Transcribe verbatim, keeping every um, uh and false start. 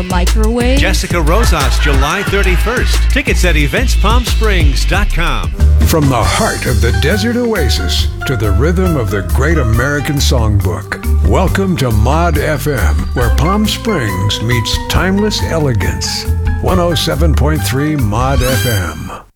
Microwave. Jessica Rosas, July thirty-first. Tickets at events palm springs dot com. From the heart of the desert oasis to the rhythm of the great American songbook, welcome to Mod F M, where Palm Springs meets timeless elegance. one oh seven point three Mod F M.